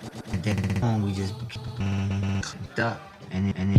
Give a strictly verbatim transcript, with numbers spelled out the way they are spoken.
and then on we just became cooked up, and it, and